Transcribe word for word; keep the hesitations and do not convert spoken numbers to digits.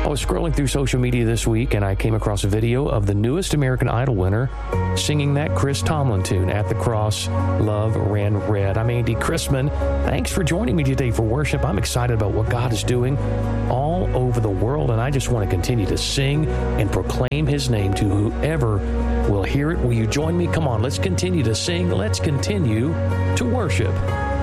I was scrolling through social media this week and I came across a video of the newest American Idol winner singing that Chris Tomlin tune, At the Cross, Love Ran Red. I'm Andy Chrisman. Thanks for joining me today for worship. I'm excited about what God is doing all over the world, and I just want to continue to sing and proclaim his name to whoever will hear it. Will you join me? Come on, let's continue to sing. Let's continue to worship.